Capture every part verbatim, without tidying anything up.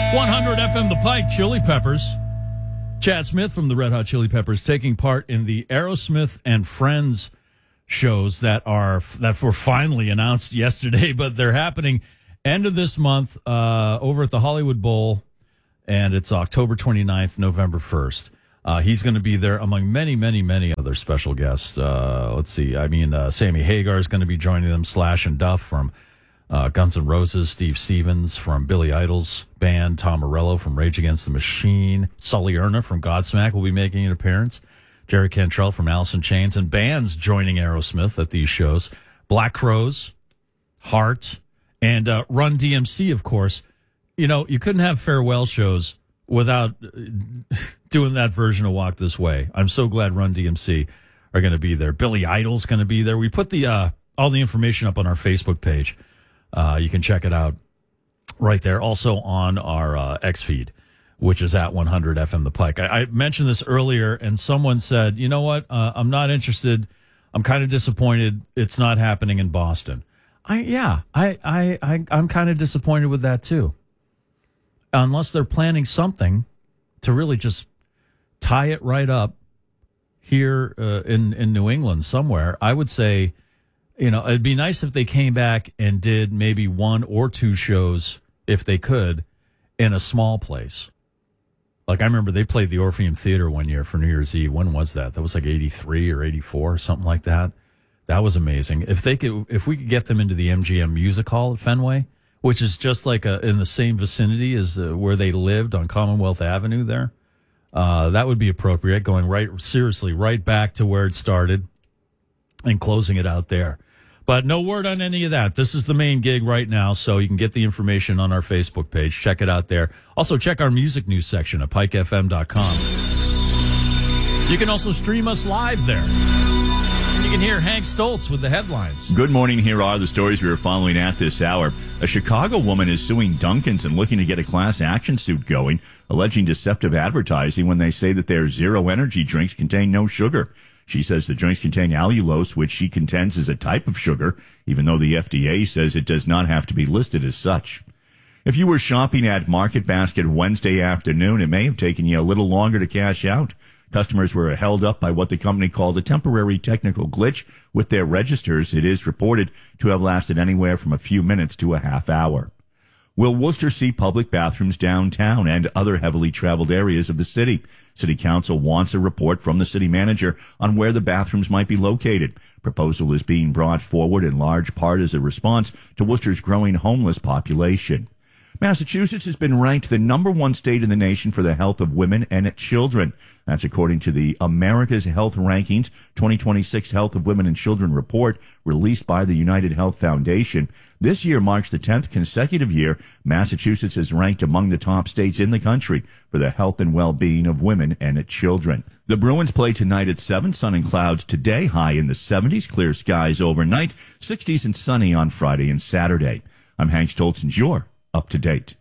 one hundred F M The Pike, Chili Peppers. Chad Smith from the Red Hot Chili Peppers taking part in the Aerosmith and Friends shows that are that were finally announced yesterday, but they're happening end of this month uh, over at the Hollywood Bowl, and it's October twenty-ninth, November first. Uh, he's going to be there among many, many, many other special guests. Uh, let's see. I mean, uh, Sammy Hagar is going to be joining them, Slash and Duff from uh, Guns N' Roses, Steve Stevens from Billy Idol's band, Tom Morello from Rage Against the Machine, Sully Erna from Godsmack will be making an appearance, Jerry Cantrell from Alice in Chains, and bands joining Aerosmith at these shows. Black Crowes, Heart, and uh, Run D M C, of course. You know, you couldn't have farewell shows without doing that version of Walk This Way. I'm so glad Run D M C are going to be there. Billy Idol's going to be there. We put the uh, all the information up on our Facebook page. Uh, you can check it out right there. Also on our uh, X feed, which is at one hundred F M The Pike. I, I mentioned this earlier, and someone said, you know what, uh, I'm not interested. I'm kind of disappointed it's not happening in Boston. I Yeah, I, I, I, I'm kind of disappointed with that, too. Unless they're planning something to really just tie it right up here uh, in, in New England somewhere, I would say, you know, it'd be nice if they came back and did maybe one or two shows, if they could, in a small place. Like, I remember they played the Orpheum Theater one year for New Year's Eve. When was that? That was like eighty-three or eighty-four, something like that. That was amazing. If they could, if we could get them into the M G M Music Hall at Fenway, which is just like a, in the same vicinity as uh, where they lived on Commonwealth Avenue there, uh, that would be appropriate, going right, seriously, right back to where it started and closing it out there. But no word on any of that. This is the main gig right now, so you can get the information on our Facebook page. Check it out there. Also, check our music news section at pike f m dot com. You can also stream us live there. And you can hear Hank Stoltz with the headlines. Good morning. Here are the stories we are following at this hour. A Chicago woman is suing Dunkin's and looking to get a class action suit going, alleging deceptive advertising when they say that their zero energy drinks contain no sugar. She says the drinks contain allulose, which she contends is a type of sugar, even though the F D A says it does not have to be listed as such. If you were shopping at Market Basket Wednesday afternoon, it may have taken you a little longer to cash out. Customers were held up by what the company called a temporary technical glitch with their registers. It is reported to have lasted anywhere from a few minutes to a half hour. Will Worcester see public bathrooms downtown and other heavily traveled areas of the city? City Council wants a report from the city manager on where the bathrooms might be located. Proposal is being brought forward in large part as a response to Worcester's growing homeless population. Massachusetts has been ranked the number one state in the nation for the health of women and children. That's according to the America's Health Rankings twenty twenty-six Health of Women and Children report released by the United Health Foundation. This year marks the tenth consecutive year Massachusetts is ranked among the top states in the country for the health and well-being of women and children. The Bruins play tonight at seven, sun and clouds today, high in the seventies, clear skies overnight, sixties and sunny on Friday and Saturday. I'm Hank Stoltz, and you're up to date.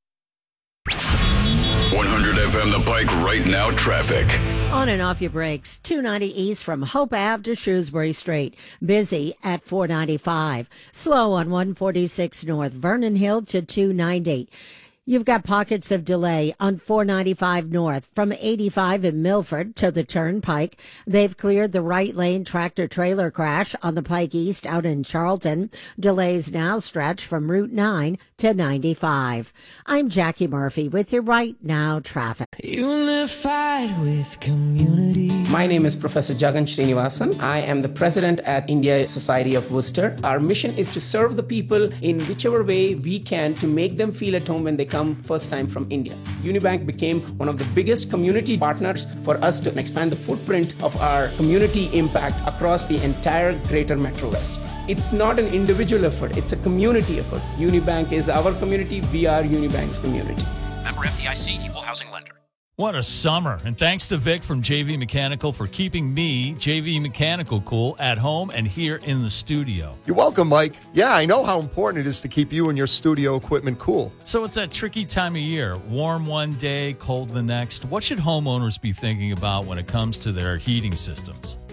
one hundred F M The Pike right now traffic. On and off your brakes. two ninety east from Hope Ave to Shrewsbury Street. Busy at four ninety-five. Slow on one forty-six north. Vernon Hill to two ninety. You've got pockets of delay on four ninety-five north from eighty-five in Milford to the Turnpike. They've cleared the right lane tractor trailer crash on the Pike East out in Charlton. Delays now stretch from Route nine to ninety-five. I'm Jackie Murphy with your right now traffic. Unified with community. My name is Professor Jagan Srinivasan. I am the president at India Society of Worcester. Our mission is to serve the people in whichever way we can to make them feel at home when they come first time from India. Unibank became one of the biggest community partners for us to expand the footprint of our community impact across the entire greater Metro West. It's not an individual effort, it's a community effort. Unibank is our community, we are Unibank's community. Member F D I C, Equal Housing Lender. What a summer. And thanks to Vic from J V Mechanical for keeping me, J V Mechanical, cool at home and here in the studio. You're welcome, Mike. Yeah, I know how important it is to keep you and your studio equipment cool. So it's that tricky time of year. Warm one day, cold the next. What should homeowners be thinking about when it comes to their heating systems?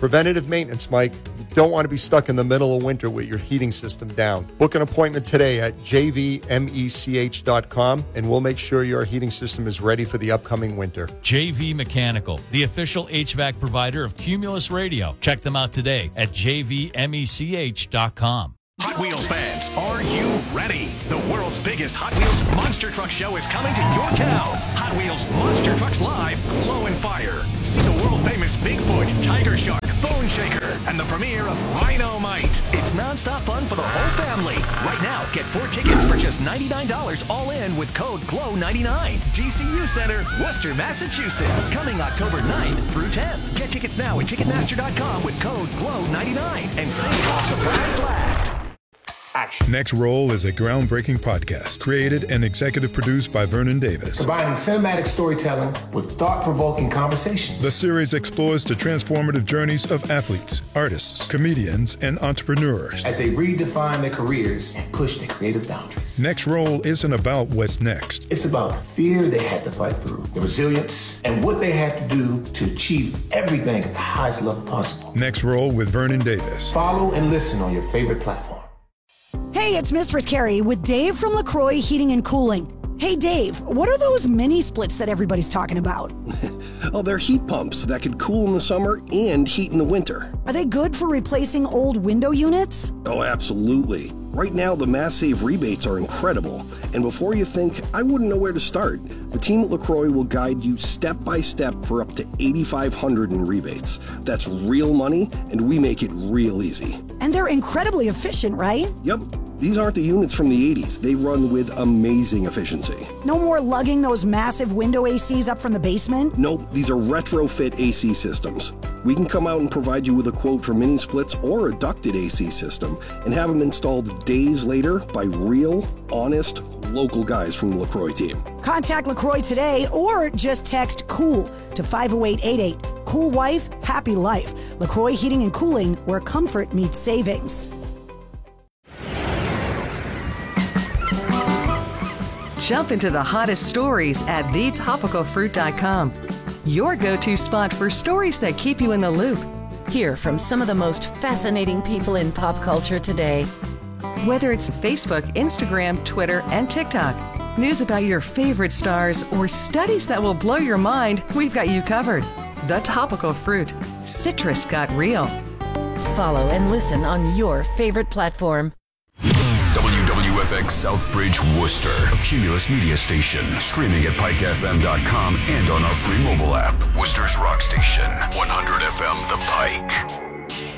Preventative maintenance, Mike. You don't want to be stuck in the middle of winter with your heating system down. Book an appointment today at j v mech dot com, and we'll make sure your heating system is ready for the upcoming winter. J V Mechanical, the official H V A C provider of Cumulus Radio. Check them out today at j v mech dot com. Hot Wheels fans, are you ready? The world's biggest Hot Wheels Monster Truck Show is coming to your town. Hot Wheels Monster Trucks Live, Glow and Fire. See the world-famous Bigfoot, Tiger Shark, Bone Shaker, and the premiere of Rhino-Mite. It's non-stop fun for the whole family. Right now, get four tickets for just ninety-nine dollars all in with code glow ninety-nine. D C U Center, Worcester, Massachusetts. Coming October ninth through tenth. Get tickets now at ticketmaster dot com with code glow ninety-nine and save while supplies last. Action. Next Roll is a groundbreaking podcast created and executive produced by Vernon Davis. Combining cinematic storytelling with thought-provoking conversations. The series explores the transformative journeys of athletes, artists, comedians, and entrepreneurs as they redefine their careers and push their creative boundaries. Next Roll isn't about what's next. It's about the fear they had to fight through, the resilience, and what they had to do to achieve everything at the highest level possible. Next Roll with Vernon Davis. Follow and listen on your favorite platform. Hey, it's Mistress Carrie with Dave from LaCroix Heating and Cooling. Hey, Dave, what are those mini splits that everybody's talking about? Oh, they're heat pumps that could cool in the summer and heat in the winter. Are they good for replacing old window units? Oh, absolutely. Right now, the Mass Save rebates are incredible. And before you think, I wouldn't know where to start, the team at LaCroix will guide you step by step for up to eight thousand five hundred dollars in rebates. That's real money, and we make it real easy. And they're incredibly efficient, right? Yep. These aren't the units from the eighties. They run with amazing efficiency. No more lugging those massive window A Cs up from the basement? Nope, these are retrofit A C systems. We can come out and provide you with a quote for mini splits or a ducted A C system and have them installed days later by real, honest, local guys from the LaCroix team. Contact LaCroix today or just text COOL to five oh eight eight eight. Cool wife, happy life. LaCroix Heating and Cooling, where comfort meets savings. Jump into the hottest stories at the topical fruit dot com. Your go-to spot for stories that keep you in the loop. Hear from some of the most fascinating people in pop culture today. Whether it's Facebook, Instagram, Twitter, and TikTok, news about your favorite stars, or studies that will blow your mind, we've got you covered. The Topical Fruit. Citrus got real. Follow and listen on your favorite platform. W W F X Southbridge, Worcester, a Cumulus media station, streaming at pike f m dot com and on our free mobile app. Worcester's rock station, one hundred F M The Pike.